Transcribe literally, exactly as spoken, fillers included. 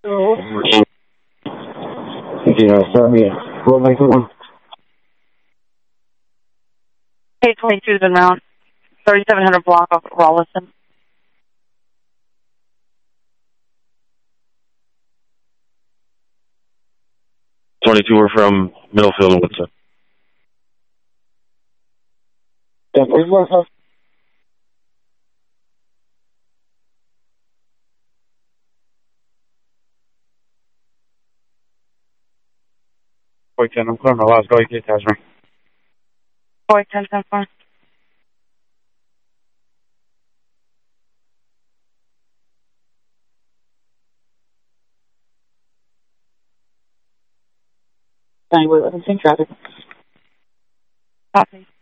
Oh. Yeah, sorry. What am I doing? K twenty-two has been around. thirty-seven hundred block off Rollison. twenty-two are from Middlefield and Woodson. That was what her. Okay, I'm going to last go get that ring. Boy, ten ten four. Anyway, I think traffic. Copy.